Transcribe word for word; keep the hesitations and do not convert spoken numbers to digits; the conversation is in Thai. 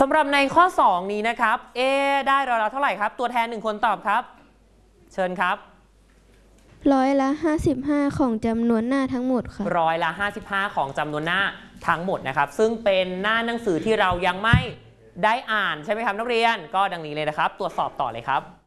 สำหรับในข้อสองนี้นะครับเอได้ร้อยละเท่าไหร่ครับตัวแทนหนึ่งคนตอบครับเชิญครับร้อยละห้าสิบห้าของจำนวนหน้าทั้งหมดค่ะร้อยละห้าสิบห้าของจำนวนหน้าทั้งหมดนะครับซึ่งเป็นหน้าหนังสือที่เรายังไม่ได้อ่านใช่ไหมครับนักเรียนก็ดังนี้เลยนะครับตรวจสอบต่อเลยครับ